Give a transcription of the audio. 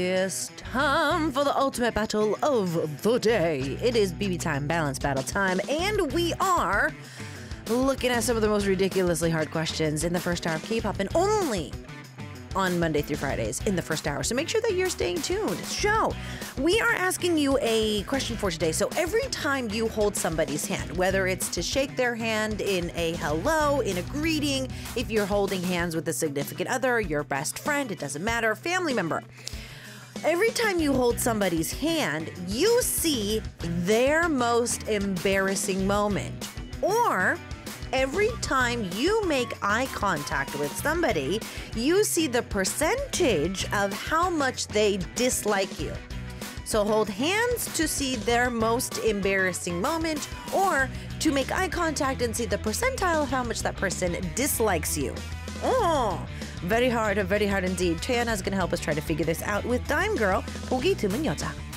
It's time for the ultimate battle of the day. It is BB time, balance battle time, and we are looking at some of the most ridiculously hard questions in the first hour of K-pop, and only on Monday through Fridays in the first hour. So make sure that you're staying tuned. So we are asking you a question for today. So every time you hold somebody's hand, whether it's to shake their hand in a hello, in a greeting, if you're holding hands with a significant other, your best friend, it doesn't matter, family member, every time you hold somebody's hand, you see their most embarrassing moment. Or every time you make eye contact with somebody, you see the percentage of how much they dislike you. So hold hands to see their most embarrassing moment, or to make eye contact and see the percentile of how much that person dislikes you. Oh, very hard indeed. Taeyana is going to help us try to figure this out with Dime Girl, 보기 드문 여자.